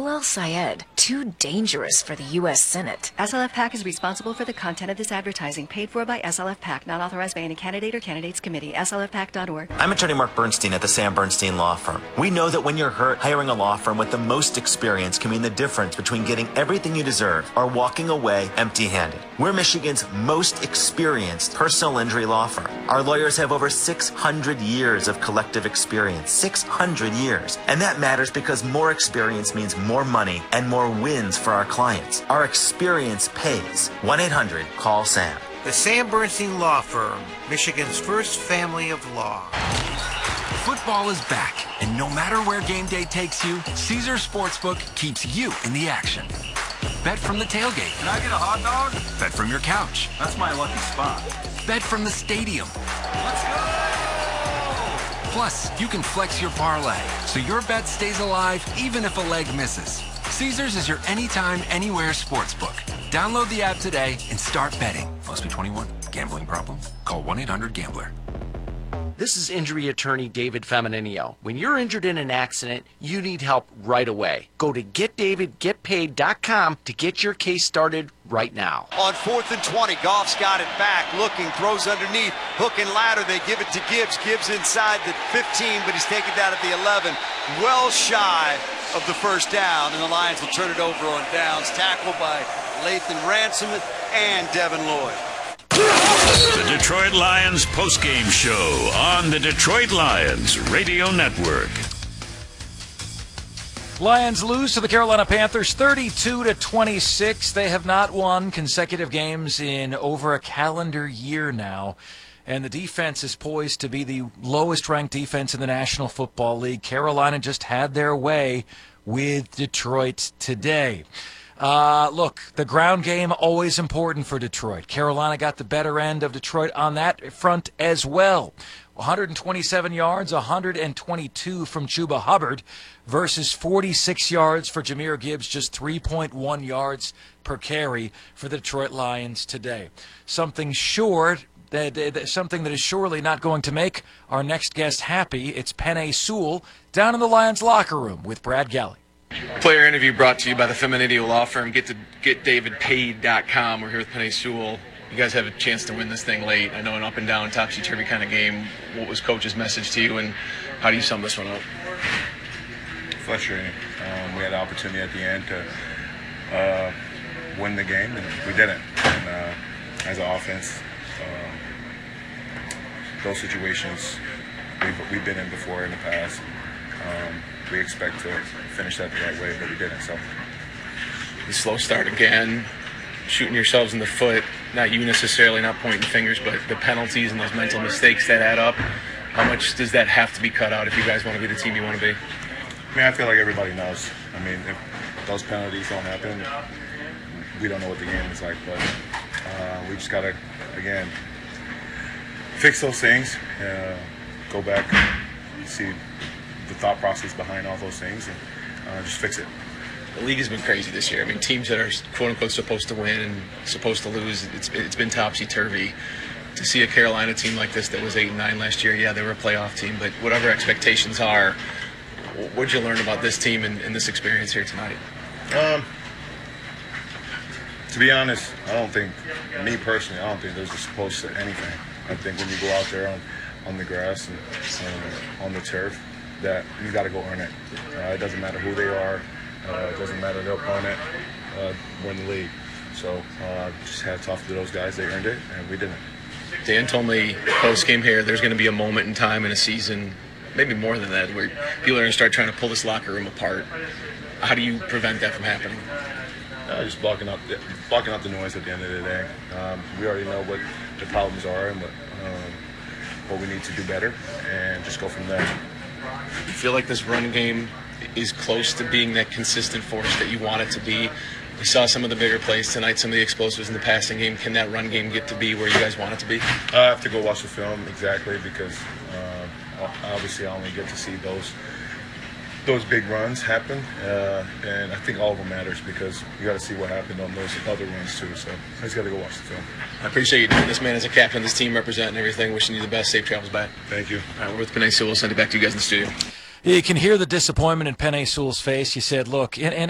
Bilal Sayed, too dangerous for the U.S. Senate. SLF PAC is responsible for the content of this advertising, paid for by SLF PAC, not authorized by any candidate or candidates committee. SLFPAC.org. I'm attorney Mark Bernstein at the Sam Bernstein Law Firm. We know that when you're hurt, hiring a law firm with the most experience can mean the difference between getting everything you deserve or walking away empty-handed. We're Michigan's most experienced personal injury law firm. Our lawyers have over 600 years of collective experience. 600 years. And that matters because more experience means more money and more wins for our clients. Our experience pays. 1-800-CALL-SAM. The Sam Bernstein Law Firm, Michigan's first family of law. Football is back, and no matter where game day takes you, Caesars Sportsbook keeps you in the action. Bet from the tailgate. Can I get a hot dog? Bet from your couch. That's my lucky spot. Bet from the stadium. Let's go! Plus, you can flex your parlay, so your bet stays alive even if a leg misses. Caesars is your anytime, anywhere sportsbook. Download the app today and start betting. Must be 21. Gambling problem? Call 1-800-GAMBLER. This is injury attorney David Femininio. When you're injured in an accident, you need help right away. Go to getdavidgetpaid.com to get your case started right now. On 4th and 20, Goff's got it back, looking, throws underneath, hook and ladder. They give it to Gibbs. Gibbs inside the 15, but he's taken down at the 11. Well shy of the first down, and the Lions will turn it over on downs. Tackled by Lathan Ransom and Devin Lloyd. The Detroit Lions postgame show on the Detroit Lions Radio Network. Lions lose to the Carolina Panthers 32-26. They have not won consecutive games in over a calendar year now. And the defense is poised to be the lowest-ranked defense in the National Football League. Carolina just had their way with Detroit today. Look, the ground game, always important for Detroit. Carolina got the better end of Detroit on that front as well. 127 yards, 122 from Chuba Hubbard versus 46 yards for Jahmyr Gibbs, just 3.1 yards per carry for the Detroit Lions today. Something that is surely not going to make our next guest happy. It's Penei Sewell down in the Lions locker room with Brad Galley. Player interview brought to you by the Femininio Law Firm. Get to getdavidpaid.com. We're here with Penei Sewell. You guys have a chance to win this thing late. I know an up and down, topsy-turvy kind of game. What was Coach's message to you, and how do you sum this one up? Frustrating. We had an opportunity at the end to win the game, and we didn't. And as an offense, those situations we've been in before in the past. We expect to finish that the right way, but we didn't. So the slow start again, shooting yourselves in the foot. Not you necessarily, not pointing fingers, but the penalties and those mental mistakes that add up. How much does that have to be cut out if you guys want to be the team you want to be? I mean, I feel like everybody knows. I mean, if those penalties don't happen, we don't know what the game is like. But we just got to, again, fix those things, go back, see the thought process behind all those things, and just fix it. The league has been crazy this year. I mean, teams that are quote-unquote supposed to win and supposed to lose, it's been topsy-turvy. To see a Carolina team like this that was 8-9 last year, yeah, they were a playoff team, but whatever expectations are, what'd you learn about this team and this experience here tonight? To be honest, I don't think there's a supposed to anything. I think when you go out there on the grass and on the turf, that you got to go earn it. It doesn't matter who they are. It doesn't matter their opponent. We're in the league. So just hats off to those guys. They earned it, and we didn't. Dan told me post-game here there's going to be a moment in time in a season, maybe more than that, where people are going to start trying to pull this locker room apart. How do you prevent that from happening? Just blocking out the noise at the end of the day. We already know what the problems are and what we need to do better, and just go from there. You feel like this run game is close to being that consistent force that you want it to be? We saw some of the bigger plays tonight, some of the explosives in the passing game. Can that run game get to be where you guys want it to be? I have to go watch the film exactly because obviously I only get to see those big runs happen, and I think all of them matters because you got to see what happened on those other runs too. So I just got to go watch the film. I appreciate you doing this, man, as a captain of this team, representing everything. Wishing you the best. Safe travels back. Thank you. All right, we're with Penei Sewell. We'll send it back to you guys in the studio. You can hear the disappointment in Penei Sewell's face. He said, look, and